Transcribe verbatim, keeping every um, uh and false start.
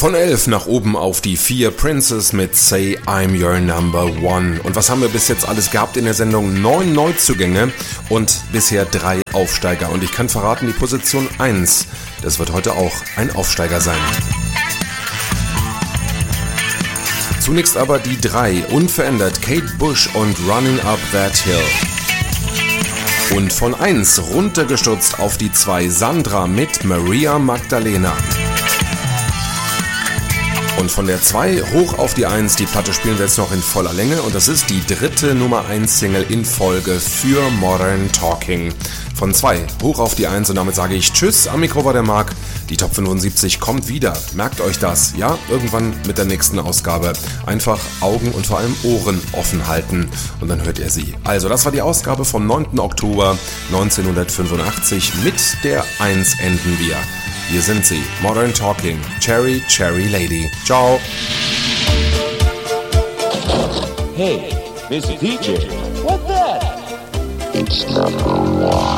Von elf nach oben auf die vier, Princess mit Say I'm Your Number One. Und was haben wir bis jetzt alles gehabt in der Sendung? Neun Neuzugänge und bisher drei Aufsteiger. Und ich kann verraten, die Position eins, das wird heute auch ein Aufsteiger sein. Zunächst aber die drei, unverändert Kate Bush und Running Up That Hill. Und von eins runtergestürzt auf die zwei, Sandra mit Maria Magdalena. Und von der zwei hoch auf die eins, die Platte spielen wir jetzt noch in voller Länge und das ist die dritte Nummer eins Single in Folge für Modern Talking. Von zwei hoch auf die eins und damit sage ich Tschüss, am Mikro war der Marc. Die Top fünfundsiebzig kommt wieder, merkt euch das, ja, irgendwann mit der nächsten Ausgabe. Einfach Augen und vor allem Ohren offen halten und dann hört ihr sie. Also das war die Ausgabe vom neunten Oktober neunzehnhundertfünfundachtzig, mit der eins enden wir. Hier sind sie, Modern Talking, Cherry Cherry Lady. Ciao. Hey, Mister D J, what's that? It's number one.